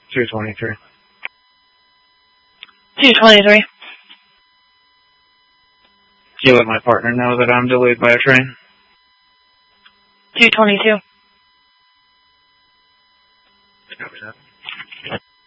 223. 223. Do you let my partner know that I'm delayed by a train? 222.